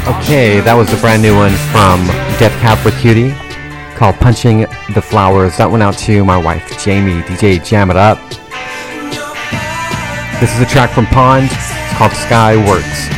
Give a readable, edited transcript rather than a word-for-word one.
Okay, that was a brand new one from Death Cab for Cutie called Punching the Flowers. That went out to my wife, Jamie, DJ Jam It Up. This is a track from Pond. It's called Sky Works.